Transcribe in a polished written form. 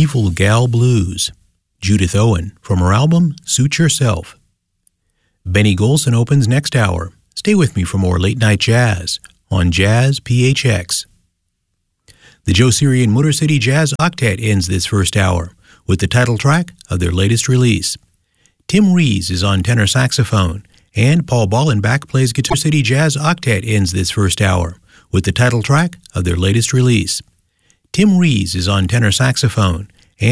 Evil Gal Blues, Judith Owen, from her album Suit Yourself. Benny Golson opens next hour. Stay with me for more late-night jazz on Jazz PHX. The Joe Siri Motor City Jazz Octet ends this first hour with the title track of their latest release. Tim Rees is on tenor saxophone, and Paul Ballenbach plays guitar. City Jazz Octet ends this first hour with the title track of their latest release. Tim Rees is on tenor saxophone,